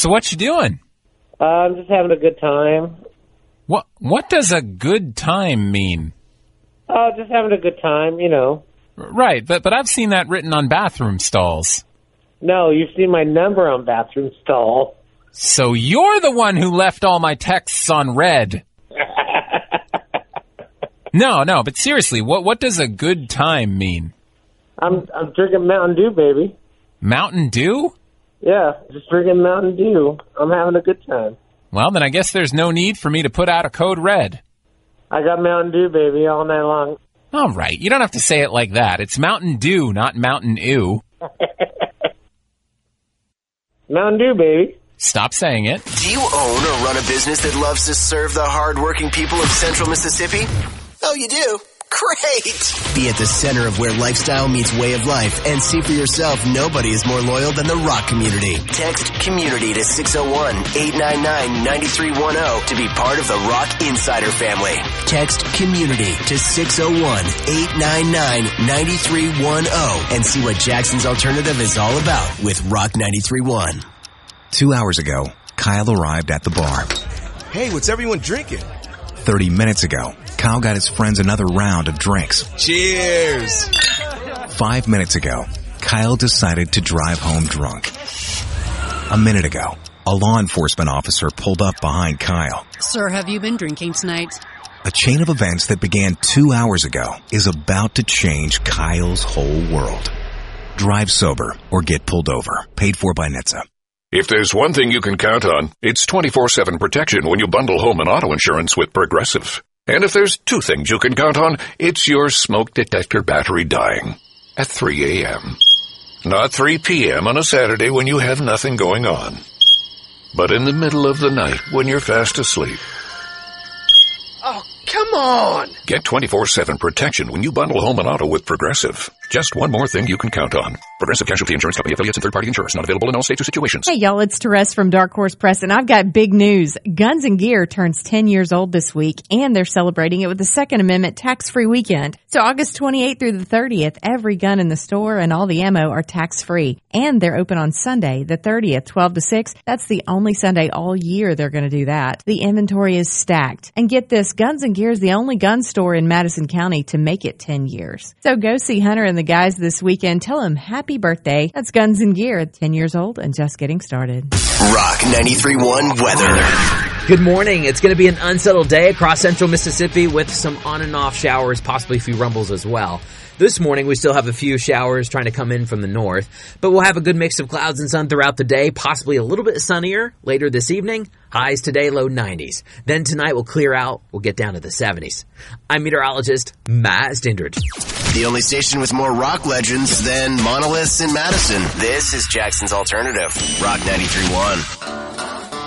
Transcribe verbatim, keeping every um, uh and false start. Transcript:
So what you doing? Uh, I'm just having a good time. What What does a good time mean? Oh, just having a good time, you know. Right, but but I've seen that written on bathroom stalls. No, you've seen my number on bathroom stall. So you're the one who left all my texts on red. No, no, but seriously, what what does a good time mean? I'm I'm drinking Mountain Dew, baby. Mountain Dew? Yeah, just drinking Mountain Dew. I'm having a good time. Well, then I guess there's no need for me to put out a code red. I got Mountain Dew, baby, all night long. All right, you don't have to say it like that. It's Mountain Dew, not Mountain Ew. Mountain Dew, baby. Stop saying it. Do you own or run a business that loves to serve the hardworking people of Central Mississippi? Oh, you do? Great! Be at the center of where lifestyle meets way of life and see for yourself nobody is more loyal than the Rock community. Text COMMUNITY to six oh one, eight nine nine, nine three one oh to be part of the Rock Insider family. Text COMMUNITY to six oh one, eight nine nine, nine three one oh and see what Jackson's Alternative is all about with Rock ninety-three point one. Two hours ago, Kyle arrived at the bar. Hey, what's everyone drinking? Thirty minutes ago, Kyle got his friends another round of drinks. Cheers! Five minutes ago, Kyle decided to drive home drunk. A minute ago, a law enforcement officer pulled up behind Kyle. Sir, have you been drinking tonight? A chain of events that began two hours ago is about to change Kyle's whole world. Drive sober or get pulled over. Paid for by N H T S A. If there's one thing you can count on, it's twenty-four seven protection when you bundle home and auto insurance with Progressive. And if there's two things you can count on, it's your smoke detector battery dying at three a.m. Not three p.m. on a Saturday when you have nothing going on, but in the middle of the night when you're fast asleep. Oh, come on! Get twenty-four seven protection when you bundle home and auto with Progressive. Just one more thing you can count on. Progressive Casualty Insurance Company, affiliates, and third-party insurers. Not available in all states or situations. Hey, y'all, it's Therese from Dark Horse Press, and I've got big news. Guns and Gear turns ten years old this week, and they're celebrating it with the Second Amendment tax-free weekend. So August twenty-eighth through the thirtieth, every gun in the store and all the ammo are tax-free. And they're open on Sunday, the thirtieth, twelve to six. That's the only Sunday all year they're going to do that. The inventory is stacked. And get this, Guns and Gear is the only gun store in Madison County to make it ten years. So go see Hunter and the guys this weekend. Tell them happy birthday. That's Guns and Gear, ten years old and just getting started. Rock ninety-three point one weather. Good morning. It's going to be an unsettled day across central Mississippi with some on and off showers, possibly a few rumbles as well. This morning, we still have a few showers trying to come in from the north, but we'll have a good mix of clouds and sun throughout the day, possibly a little bit sunnier later this evening. Highs today, low nineties. Then tonight we'll clear out. We'll get down to the seventies. I'm meteorologist Matt Stindridge. The only station with more rock legends than monoliths in Madison. This is Jackson's Alternative, Rock ninety-three point one.